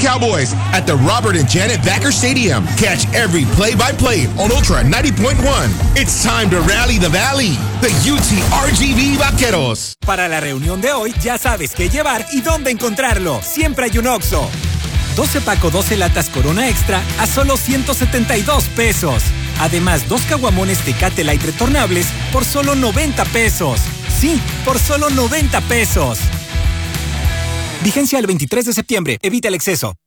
Cowboys at the Robert and Janet Backer Stadium. Catch every play-by-play on Ultra 90.1. It's time to rally the Valley. The UTRGV Vaqueros. Para la reunión de hoy, ya sabes qué llevar y dónde encontrarlo. Siempre hay un Oxxo. 12 paco 12 latas Corona Extra a solo 172 pesos. Además, 2 caguamones Tecate Light retornables por solo 90 pesos. Sí, por solo 90 pesos. Vigencia el 23 de septiembre. Evita el exceso.